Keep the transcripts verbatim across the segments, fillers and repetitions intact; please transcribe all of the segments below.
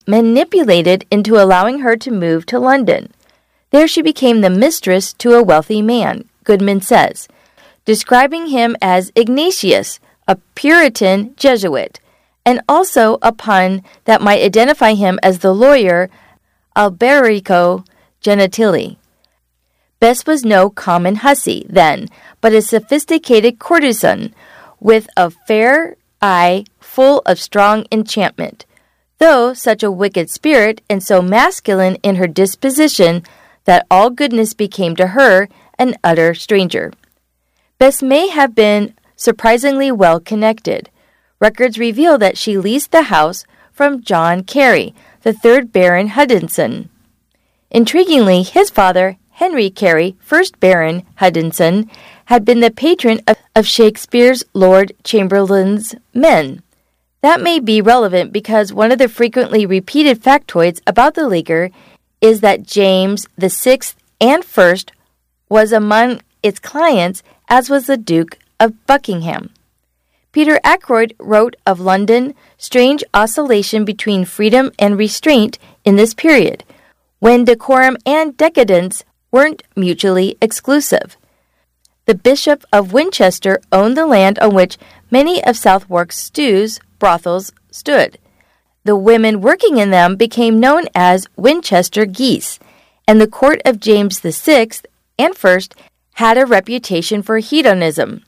manipulated into allowing her to move to London. There she became the mistress to a wealthy man, Goodman says, describing him as Ignatius, a Puritan Jesuit, and also a pun that might identify him as the lawyer Alberico Gentili. Bess was no common hussy then, but a sophisticated courtesan with a fair eye full of strong enchantment, though such a wicked spirit and so masculine in her disposition that all goodness became to her an utter stranger. Bess may have been surprisingly well connected. Records reveal that she leased the house from John Carey, the third Baron Hudinson. Intriguingly, his father, Henry Carey, first Baron Hudinson, had been the patron of, of Shakespeare's Lord Chamberlain's men. That may be relevant because one of the frequently repeated factoids about the Leaguer is that James the Sixth and First was among its clients, as was the Duke of Buckingham. Peter Ackroyd wrote of London strange oscillation between freedom and restraint in this period, when decorum and decadence weren't mutually exclusive. The Bishop of Winchester owned the land on which many of Southwark's stews, brothels, stood. The women working in them became known as Winchester geese, and the court of James the Sixth and First had a reputation for hedonism.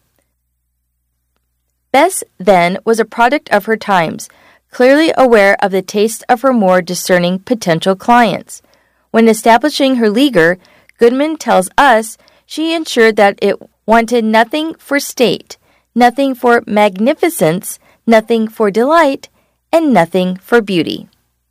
Bess, then, was a product of her times, clearly aware of the tastes of her more discerning potential clients. When establishing her Leaguer, Goodman tells us she ensured that it wanted nothing for state, nothing for magnificence, nothing for delight, and nothing for beauty.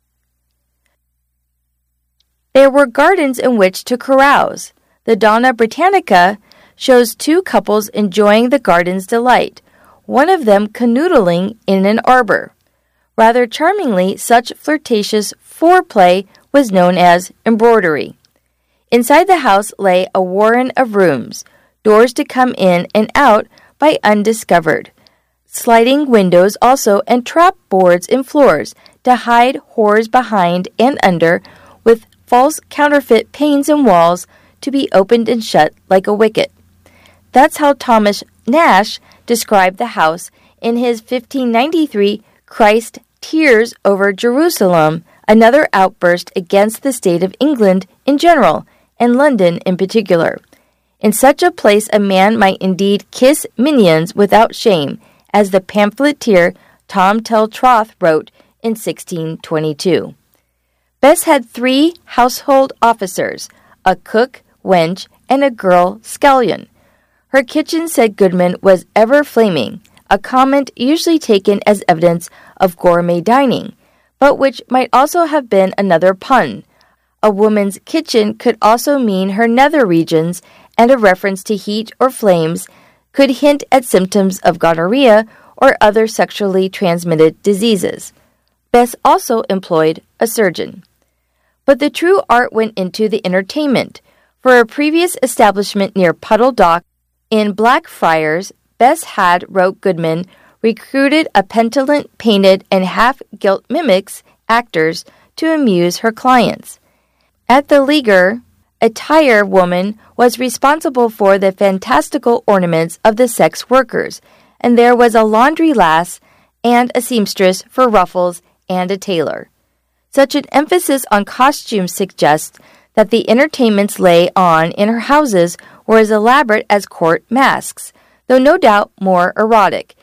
There were gardens in which to carouse. The Donna Britannica shows two couples enjoying the garden's delight, one of them canoodling in an arbor. Rather charmingly, such flirtatious foreplay was known as embroidery. Inside the house lay a warren of rooms, doors to come in and out by undiscovered, sliding windows also, and trap boards in floors to hide whores behind and under, with false counterfeit panes and walls to be opened and shut like a wicket. That's how Thomas Nash described the house in his fifteen ninety-three Christ Tears over Jerusalem, another outburst against the state of England in general, and London in particular. In such a place a man might indeed kiss minions without shame, as the pamphleteer Tom Teltroth wrote in sixteen twenty-two. Bess had three household officers, a cook, wench, and a girl scullion. Her kitchen, said Goodman, was ever flaming, a comment usually taken as evidence of gourmet dining, but which might also have been another pun. A woman's kitchen could also mean her nether regions, and a reference to heat or flames could hint at symptoms of gonorrhea or other sexually transmitted diseases. Bess also employed a surgeon. But the true art went into the entertainment. For a previous establishment near Puddle Dock in Blackfriars, Bess had, wrote Goodman, recruited a petulant, painted, and half-gilt mimics, actors, to amuse her clients. At the Leaguer, a tire woman was responsible for the fantastical ornaments of the sex workers, and there was a laundry lass and a seamstress for ruffles and a tailor. Such an emphasis on costume suggests that the entertainments lay on in her houses were as elaborate as court masques, though no doubt more erotic.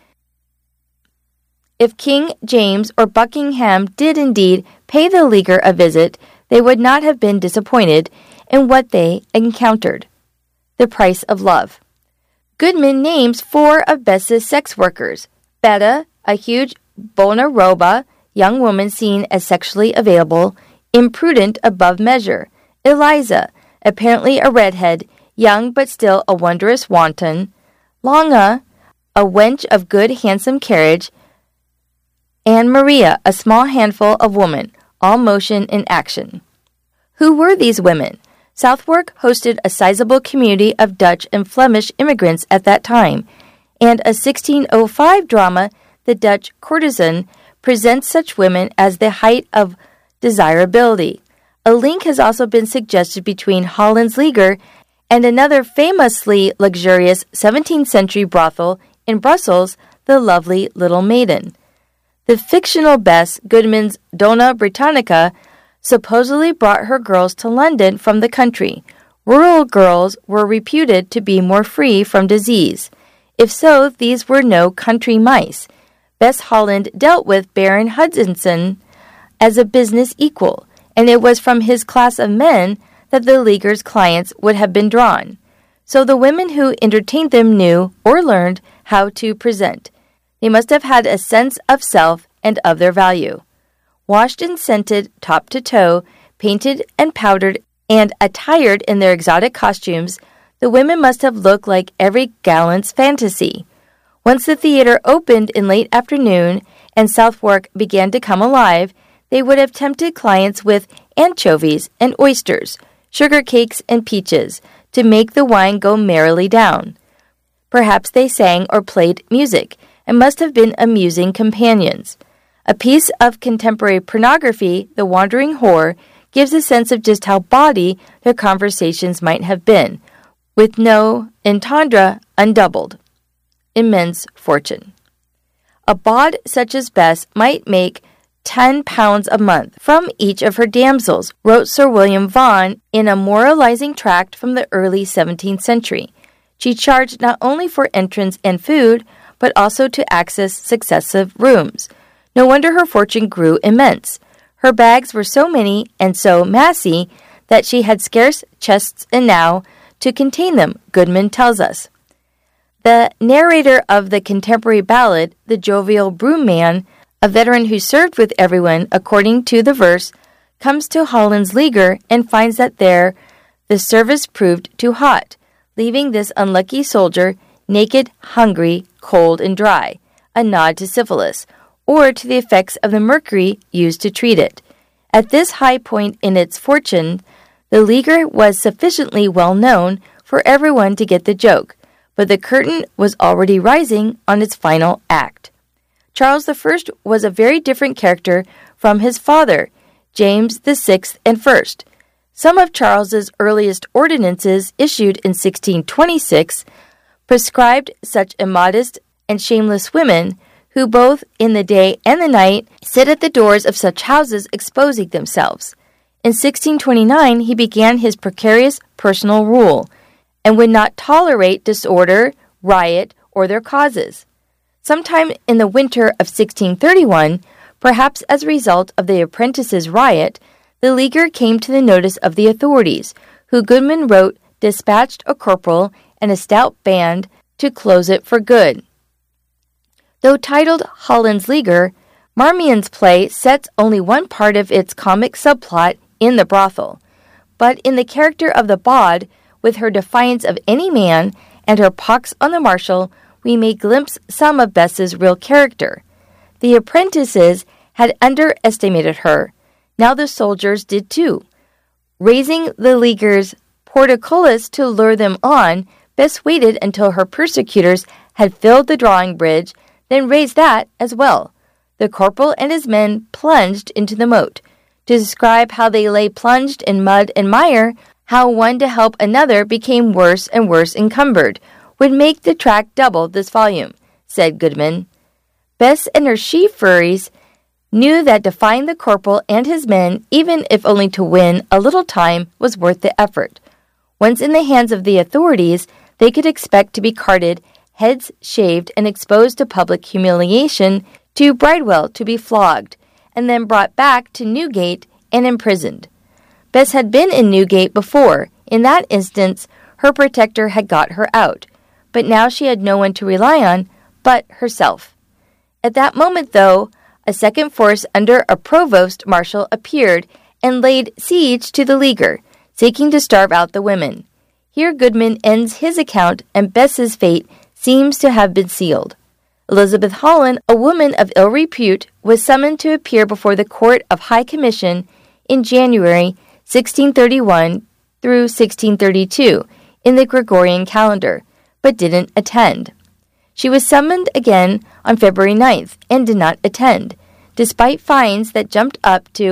If King James or Buckingham did indeed pay the Leaguer a visit, they would not have been disappointed in what they encountered: the price of love. Goodman names four of Bess's sex workers: Betta, a huge Bonaroba, young woman seen as sexually available, imprudent above measure; Eliza, apparently a redhead, young but still a wondrous wanton; Longa, a wench of good handsome carriage; and Maria, a small handful of women, all motion and action. Who were these women? Southwark hosted a sizable community of Dutch and Flemish immigrants at that time, and a sixteen oh five drama, The Dutch Courtesan, presents such women as the height of desirability. A link has also been suggested between Holland's Leger and another famously luxurious seventeenth century brothel in Brussels, the Lovely Little Maiden. The fictional Bess Goodman's Donna Britannica supposedly brought her girls to London from the country. Rural girls were reputed to be more free from disease. If so, these were no country mice. Bess Holland dealt with Baron Hudson as a business equal, and it was from his class of men that the Leaguer's clients would have been drawn. So the women who entertained them knew or learned how to present. They must have had a sense of self and of their value. Washed and scented top to toe, painted and powdered, and attired in their exotic costumes, the women must have looked like every gallant's fantasy. Once the theater opened in late afternoon and Southwark began to come alive, they would have tempted clients with anchovies and oysters, sugar cakes and peaches, to make the wine go merrily down. Perhaps they sang or played music, and must have been amusing companions. A piece of contemporary pornography, The Wandering Whore, gives a sense of just how bawdy their conversations might have been, with no entendre undoubled. Immense fortune. A bawd such as Bess might make ten pounds a month from each of her damsels, wrote Sir William Vaughan in a moralizing tract from the early seventeenth century. She charged not only for entrance and food, but also to access successive rooms. No wonder her fortune grew immense. Her bags were so many and so massy that she had scarce chests enow to contain them, Goodman tells us. The narrator of the contemporary ballad, the jovial broom man, a veteran who served with everyone according to the verse, comes to Holland's Leger and finds that there the service proved too hot, leaving this unlucky soldier naked, hungry, cold, and dry, a nod to syphilis, or to the effects of the mercury used to treat it. At this high point in its fortune, the Leger was sufficiently well known for everyone to get the joke, but the curtain was already rising on its final act. Charles the First was a very different character from his father, James the Sixth and First. Some of Charles's earliest ordinances, issued in sixteen twenty-six, prescribed such immodest and shameless women, who both in the day and the night sit at the doors of such houses exposing themselves. In sixteen twenty-nine, he began his precarious personal rule, and would not tolerate disorder, riot, or their causes. Sometime in the winter of sixteen thirty-one, perhaps as a result of the apprentices' riot, the Leger came to the notice of the authorities, who Goodman wrote dispatched a corporal and a stout band to close it for good. Though titled Holland's Leger, Marmion's play sets only one part of its comic subplot in the brothel, but in the character of the bawd, with her defiance of any man and her pox on the marshal, we may glimpse some of Bess's real character. The apprentices had underestimated her. Now the soldiers did too. Raising the Leger's portcullis to lure them on, Bess waited until her persecutors had filled the drawing bridge, then raised that as well. The corporal and his men plunged into the moat. To describe how they lay plunged in mud and mire, how one to help another became worse and worse encumbered, would make the tract double this volume, said Goodman. Bess and her she-furies knew that defying the corporal and his men, even if only to win a little time, was worth the effort. Once in the hands of the authorities, they could expect to be carted, heads shaved and exposed to public humiliation, to Bridewell to be flogged, and then brought back to Newgate and imprisoned. Bess had been in Newgate before. In that instance, her protector had got her out, but now she had no one to rely on but herself. At that moment, though, a second force under a provost marshal appeared and laid siege to the Leger, seeking to starve out the women. Here Goodman ends his account, and Bess's fate seems to have been sealed. Elizabeth Holland, a woman of ill repute, was summoned to appear before the Court of High Commission in January sixteen thirty-one through sixteen thirty-two in the Gregorian calendar, but didn't attend. She was summoned again on February ninth and did not attend, despite fines that jumped up to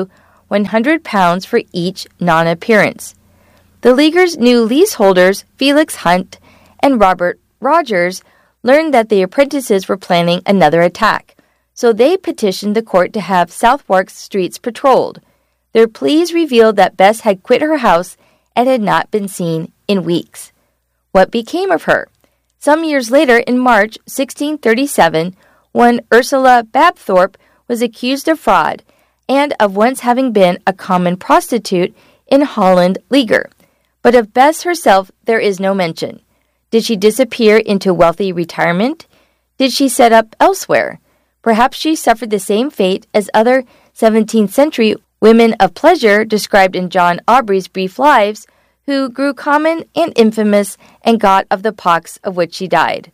one hundred pounds for each non-appearance. The Leaguer's new leaseholders, Felix Hunt and Robert Rogers, learned that the apprentices were planning another attack, so they petitioned the court to have Southwark's streets patrolled. Their pleas revealed that Bess had quit her house and had not been seen in weeks. What became of her? Some years later, in March sixteen thirty-seven, one Ursula Babthorpe was accused of fraud and of once having been a common prostitute in Holland Leaguer. But of Bess herself there is no mention. Did she disappear into wealthy retirement? Did she set up elsewhere? Perhaps she suffered the same fate as other seventeenth century women of pleasure described in John Aubrey's Brief Lives, who grew common and infamous and got of the pox of which she died.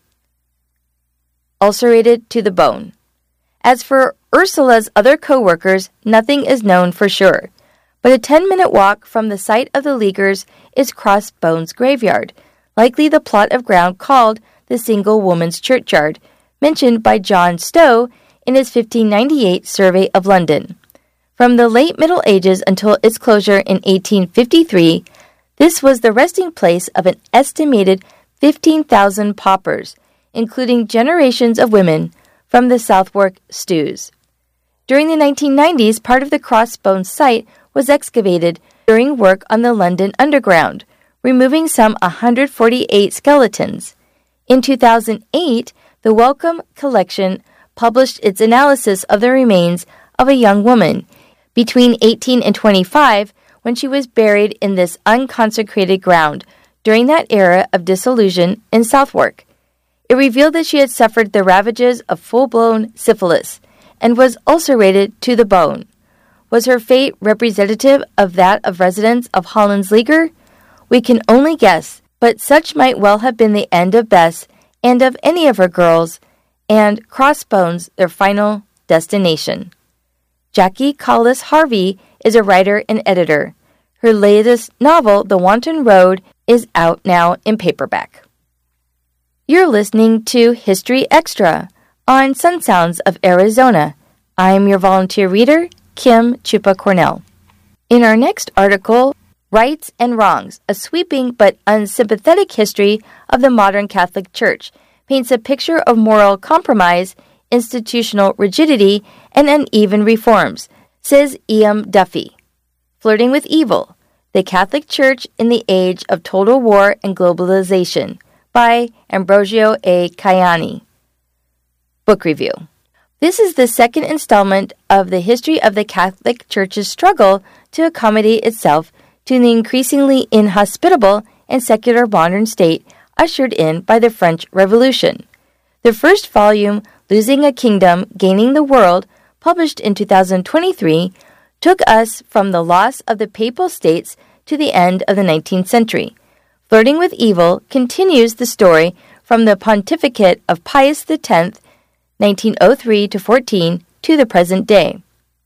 Ulcerated to the bone. As for Ursula's other co-workers, nothing is known for sure. But a ten-minute walk from the site of the Leaguers is Crossbones Graveyard, likely the plot of ground called the Single Woman's Churchyard, mentioned by John Stowe in his fifteen ninety-eight Survey of London. From the late Middle Ages until its closure in eighteen fifty-three, this was the resting place of an estimated fifteen thousand paupers, including generations of women from the Southwark stews. During the nineteen nineties, part of the Crossbones site was excavated during work on the London Underground, removing some one hundred forty-eight skeletons. In two thousand eight, the Wellcome Collection published its analysis of the remains of a young woman between eighteen and twenty-five when she was buried in this unconsecrated ground during that era of dissolution in Southwark. It revealed that she had suffered the ravages of full-blown syphilis and was ulcerated to the bone. Was her fate representative of that of residents of Holland's Leaguer? We can only guess, but such might well have been the end of Bess and of any of her girls, and Crossbones their final destination. Jackie Collis Harvey is a writer and editor. Her latest novel, The Wanton Road, is out now in paperback. You're listening to History Extra on Sun Sounds of Arizona. I'm your volunteer reader, Kim Chupa Cornell. In our next article, Rights and Wrongs, a sweeping but unsympathetic history of the modern Catholic Church, paints a picture of moral compromise, institutional rigidity, and uneven reforms, says Ian Duffy. Flirting with Evil, The Catholic Church in the Age of Total War and Globalization, by Ambrosio A. Caiani. Book Review. This is the second installment of the history of the Catholic Church's struggle to accommodate itself to the increasingly inhospitable and secular modern state ushered in by the French Revolution. The first volume, Losing a Kingdom, Gaining the World, published in two thousand twenty-three, took us from the loss of the Papal States to the end of the nineteenth century. Flirting with Evil continues the story from the pontificate of Pius X, nineteen oh three to fourteen, to the present day.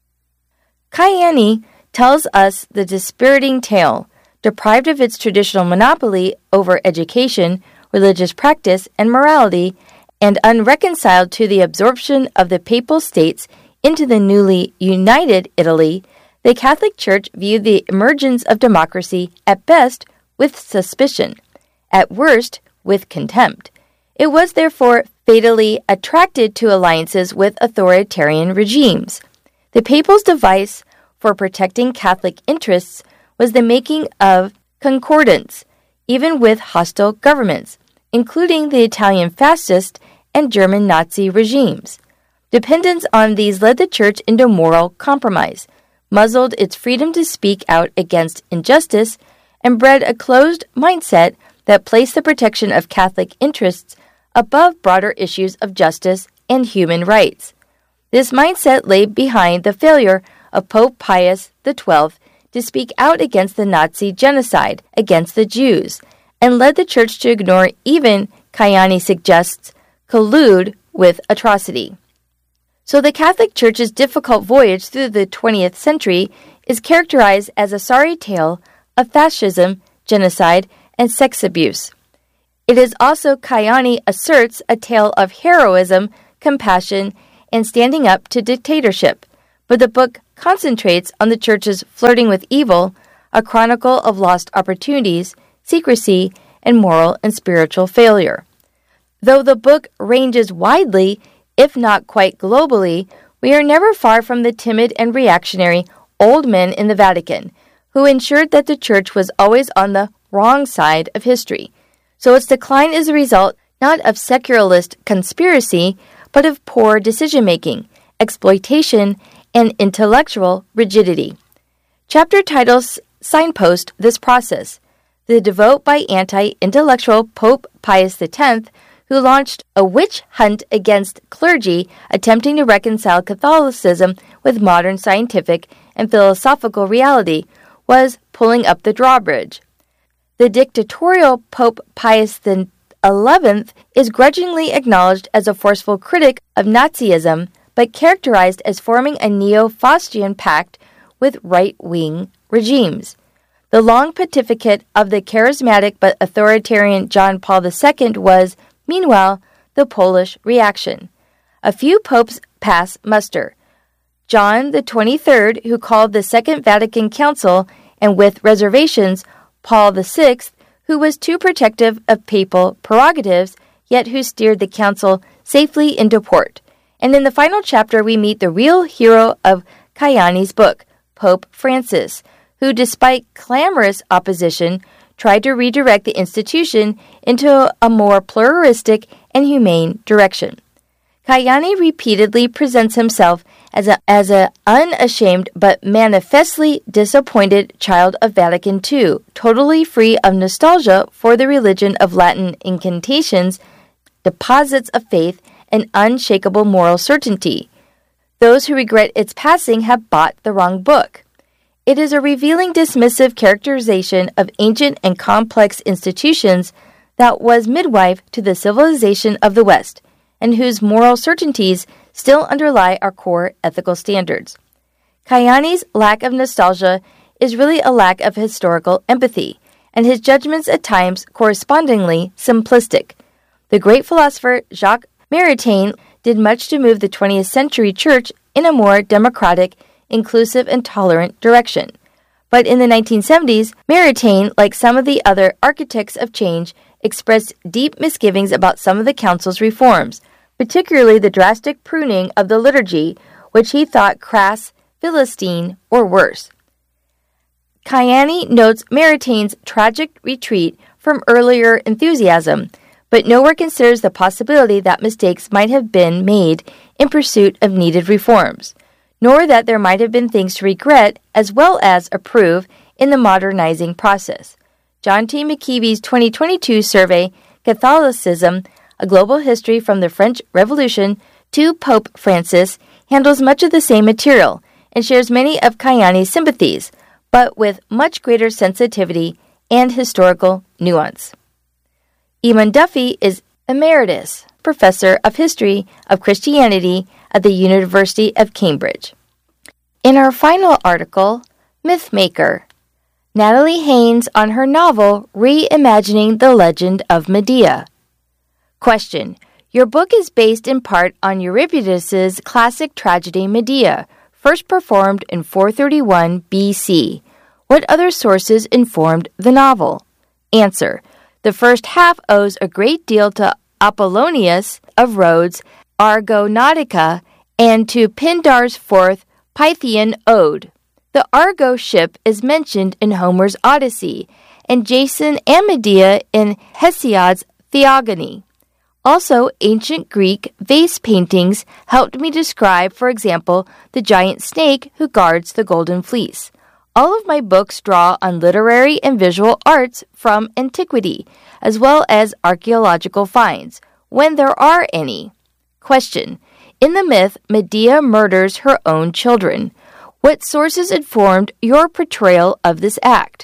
Caiani tells us the dispiriting tale, deprived of its traditional monopoly over education, religious practice, and morality, and unreconciled to the absorption of the Papal States into the newly united Italy, the Catholic Church viewed the emergence of democracy at best with suspicion, at worst with contempt. It was therefore fatally attracted to alliances with authoritarian regimes. The Papal's device for protecting Catholic interests was the making of concordance, even with hostile governments, including the Italian fascist and German Nazi regimes. Dependence on these led the Church into moral compromise, muzzled its freedom to speak out against injustice, and bred a closed mindset that placed the protection of Catholic interests above broader issues of justice and human rights. This mindset lay behind the failure of Pope Pius the twelfth to speak out against the Nazi genocide against the Jews, and led the Church to ignore, even, Caiani suggests, collude with atrocity. So the Catholic Church's difficult voyage through the twentieth century is characterized as a sorry tale of fascism, genocide, and sex abuse. It is also, Caiani asserts, a tale of heroism, compassion, and standing up to dictatorship. But the book concentrates on the church's flirting with evil, a chronicle of lost opportunities, secrecy, and moral and spiritual failure. Though the book ranges widely, if not quite globally, we are never far from the timid and reactionary old men in the Vatican, who ensured that the church was always on the wrong side of history. So its decline is a result not of secularist conspiracy, but of poor decision-making, exploitation, and intellectual rigidity. Chapter titles signpost this process. The devote by anti-intellectual Pope Pius the tenth, who launched a witch hunt against clergy attempting to reconcile Catholicism with modern scientific and philosophical reality, was pulling up the drawbridge. The dictatorial Pope Pius the eleventh is grudgingly acknowledged as a forceful critic of Nazism, but characterized as forming a neo-Faustian pact with right-wing regimes. The long pontificate of the charismatic but authoritarian John Paul the second was, meanwhile, the Polish reaction. A few popes pass muster. John the twenty-third, who called the Second Vatican Council, and with reservations, Paul the sixth, who was too protective of papal prerogatives, yet who steered the council safely into port. And in the final chapter, we meet the real hero of Kayani's book, Pope Francis, who, despite clamorous opposition, tried to redirect the institution into a more pluralistic and humane direction. Kayani repeatedly presents himself as a as a unashamed but manifestly disappointed child of Vatican the Second, totally free of nostalgia for the religion of Latin incantations, deposits of faith, and unshakable moral certainty. Those who regret its passing have bought the wrong book. It is a revealing dismissive characterization of ancient and complex institutions that was midwife to the civilization of the West, and whose moral certainties still underlie our core ethical standards. Kayani's lack of nostalgia is really a lack of historical empathy, and his judgments at times correspondingly simplistic. The great philosopher Jacques Maritain did much to move the twentieth century church in a more democratic, inclusive, and tolerant direction. But in the nineteen seventies, Maritain, like some of the other architects of change, expressed deep misgivings about some of the council's reforms, particularly the drastic pruning of the liturgy, which he thought crass, Philistine, or worse. Kayani notes Maritain's tragic retreat from earlier enthusiasm, but nowhere considers the possibility that mistakes might have been made in pursuit of needed reforms, nor that there might have been things to regret as well as approve in the modernizing process. John T. McKeevy's twenty twenty-two survey, Catholicism, A Global History from the French Revolution to Pope Francis, handles much of the same material and shares many of Kayani's sympathies, but with much greater sensitivity and historical nuance. Eamon Duffy is Emeritus Professor of History of Christianity at the University of Cambridge. In our final article, Mythmaker, Natalie Haynes on her novel Reimagining the Legend of Medea. Question. Your book is based in part on Euripides' classic tragedy Medea, first performed in four thirty-one B C. What other sources informed the novel? Answer. The first half owes a great deal to Apollonius of Rhodes' Argonautica and to Pindar's fourth Pythian Ode. The Argo ship is mentioned in Homer's Odyssey, and Jason and Medea in Hesiod's Theogony. Also, ancient Greek vase paintings helped me describe, for example, the giant snake who guards the golden fleece. All of my books draw on literary and visual arts from antiquity, as well as archaeological finds, when there are any. Question. In the myth, Medea murders her own children. What sources informed your portrayal of this act?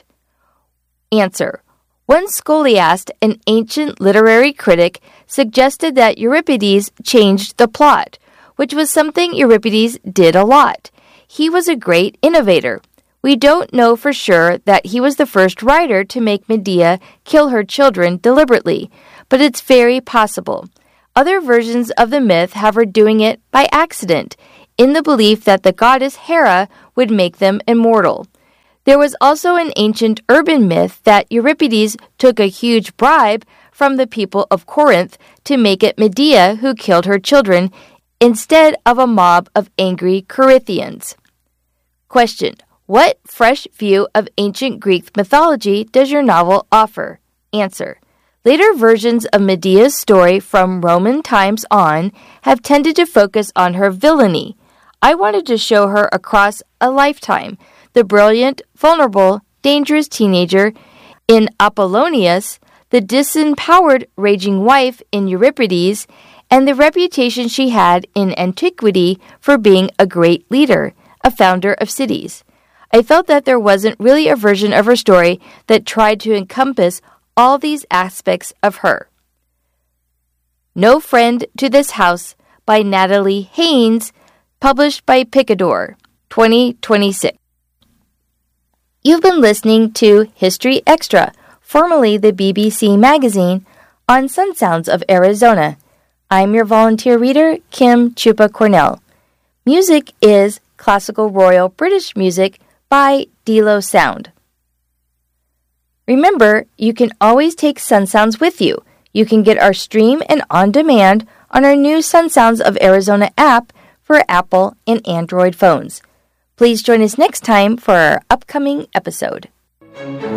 Answer. One scholiast, an ancient literary critic, suggested that Euripides changed the plot, which was something Euripides did a lot. He was a great innovator. We don't know for sure that he was the first writer to make Medea kill her children deliberately, but it's very possible. Other versions of the myth have her doing it by accident, in the belief that the goddess Hera would make them immortal. There was also an ancient urban myth that Euripides took a huge bribe from the people of Corinth to make it Medea who killed her children instead of a mob of angry Corinthians. Question: what fresh view of ancient Greek mythology does your novel offer? Answer: later versions of Medea's story from Roman times on have tended to focus on her villainy. I wanted to show her across a lifetime, the brilliant, vulnerable, dangerous teenager in Apollonius, the disempowered raging wife in Euripides, and the reputation she had in antiquity for being a great leader, a founder of cities. I felt that there wasn't really a version of her story that tried to encompass all these aspects of her. No Friend to This House by Natalie Haynes, published by Picador, twenty twenty-six. You've been listening to History Extra, formerly the B B C magazine, on Sun Sounds of Arizona. I'm your volunteer reader, Kim Chupa Cornell. Music is Classical Royal British Music by Delo Sound. Remember, you can always take Sun Sounds with you. You can get our stream and on-demand on our new Sun Sounds of Arizona app for Apple and Android phones. Please join us next time for our upcoming episode.